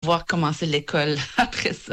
pouvoir commencer l'école après ça.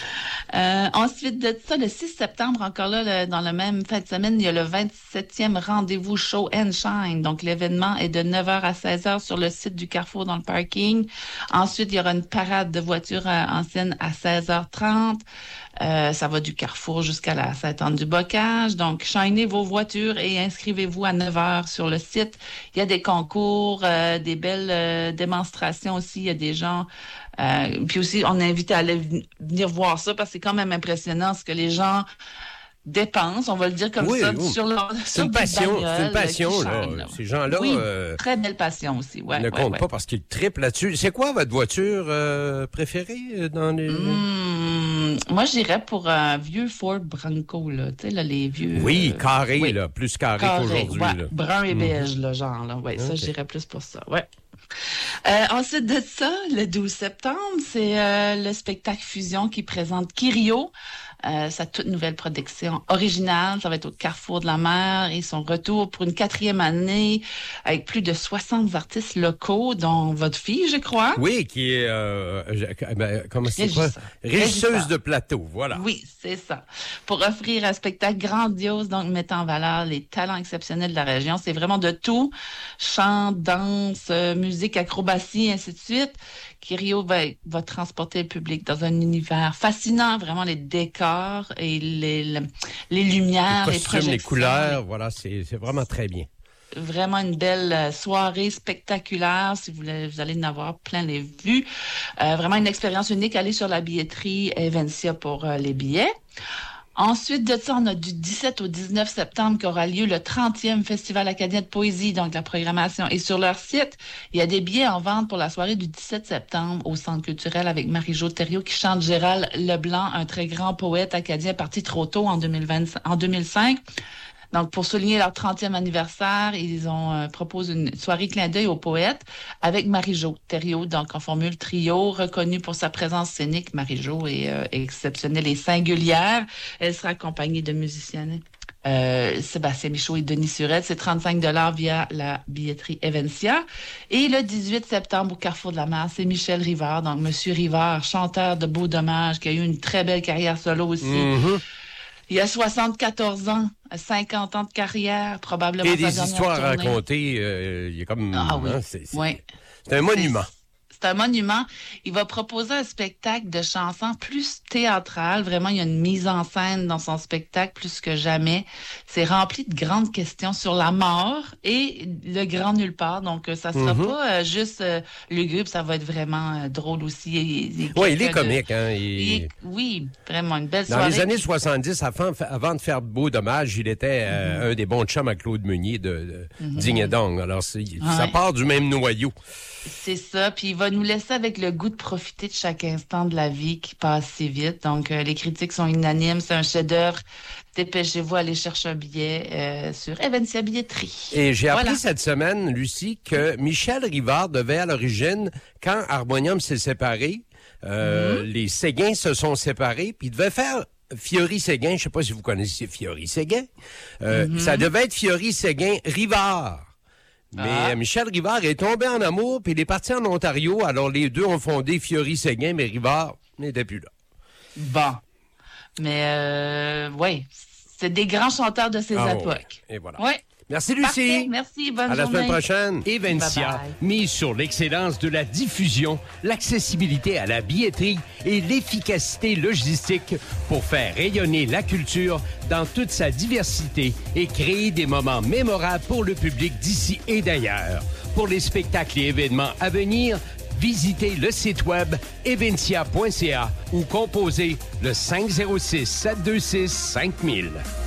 Ensuite de ça, le 6 septembre, encore là, dans la même fin de semaine, il y a le 27e rendez-vous Show and Shine. Donc, l'événement est de 9h à 16h sur le site du Carrefour dans le parking. Ensuite, il y aura une parade de voitures anciennes à 16h30. Ça va du Carrefour jusqu'à la Sainte-Anne-du-Bocage. Donc, shinez vos voitures et inscrivez-vous à 9h sur le site. Il y a des concours, des belles démonstrations aussi. Il y a des gens... puis aussi, on invite à aller venir voir ça parce que c'est quand même impressionnant ce que les gens dépensent, on va le dire comme ça, sur leur c'est une passion, là. Ces gens-là... Oui, très belle passion aussi. Ouais, ne comptent pas parce qu'ils triplent là-dessus. C'est quoi votre voiture préférée dans les... Moi, j'irais pour un vieux Ford Bronco, là. Tu sais, là, les vieux... Oui, carré, là. Plus carré qu'aujourd'hui. Ouais, là. Brun et beige, là, genre. Là. Ouais, ça, j'irais plus pour ça. Ouais. Ensuite de ça, le 12 septembre, c'est le spectacle Fusion qui présente Kirio. Sa toute nouvelle production originale. Ça va être au Carrefour de la Mer et son retour pour une 4e année avec plus de 60 artistes locaux, dont votre fille, je crois. Oui, qui est... comment c'est quoi? Régisseuse de plateau, voilà. Oui, c'est ça. Pour offrir un spectacle grandiose, donc mettant en valeur les talents exceptionnels de la région. C'est vraiment de tout. Chant, danse, musique, acrobatie, ainsi de suite. Kirio va transporter le public dans un univers fascinant, vraiment les décors et les lumières, les costumes, les couleurs, voilà, c'est vraiment très bien. Vraiment une belle soirée spectaculaire, si vous allez en avoir plein les vues. Vraiment une expérience unique. Allez sur la billetterie Evencia pour les billets. Ensuite de ça, on a du 17 au 19 septembre qu'aura lieu le 30e Festival acadien de poésie. Donc, la programmation est sur leur site. Il y a des billets en vente pour la soirée du 17 septembre au Centre culturel avec Marie-Jo Thériault qui chante Gérald Leblanc, un très grand poète acadien parti trop tôt en 2005. Donc, pour souligner leur 30e anniversaire, ils ont proposé une soirée clin d'œil aux poètes avec Marie-Jo Thériault, donc en formule trio, reconnue pour sa présence scénique. Marie-Jo est exceptionnelle et singulière. Elle sera accompagnée de musiciennes Sébastien Michaud et Denis Surette. C'est 35 $ via la billetterie Evencia. Et le 18 septembre, au Carrefour de la Mer, c'est Michel Rivard, donc Monsieur Rivard, chanteur de Beau Dommage, qui a eu une très belle carrière solo aussi. Mm-hmm. Il a 74 ans, 50 ans de carrière, probablement. Et des histoires à raconter, il y a comme... Ah oui, c'est un monument. C'est un monument. Il va proposer un spectacle de chansons plus théâtral. Vraiment, il y a une mise en scène dans son spectacle plus que jamais. C'est rempli de grandes questions sur la mort et le grand nulle part. Donc, ça sera pas juste lugubre, ça va être vraiment drôle aussi. Oui, il est comique. Oui, vraiment une belle soirée. Dans les années 70, avant de faire Beau Dommage, il était un des bons chums à Claude Meunier de Ding et Dong. Alors, ça part du même noyau. C'est ça, puis il va nous laisser avec le goût de profiter de chaque instant de la vie qui passe si vite. Donc, les critiques sont unanimes, c'est un chef-d'œuvre. Dépêchez-vous, allez chercher un billet sur Evencia Billetterie. Et j'ai appris cette semaine, Lucie, que Michel Rivard devait à l'origine, quand Harmonium s'est séparé, les Séguin se sont séparés, puis il devait faire Fiori-Séguin, je sais pas si vous connaissez Fiori-Séguin, ça devait être Fiori-Séguin-Rivard. Mais Michel Rivard est tombé en amour, puis il est parti en Ontario. Alors, les deux ont fondé Fiori-Séguin, mais Rivard n'était plus là. Bon. Mais, oui, c'est des grands chanteurs de ces époques. Ouais. Et voilà. Oui. Merci, Lucie. Parfait. Merci, bonne journée. À la semaine prochaine. Evencia mise sur l'excellence de la diffusion, l'accessibilité à la billetterie et l'efficacité logistique pour faire rayonner la culture dans toute sa diversité et créer des moments mémorables pour le public d'ici et d'ailleurs. Pour les spectacles et événements à venir, visitez le site web evencia.ca ou composez le 506-726-5000.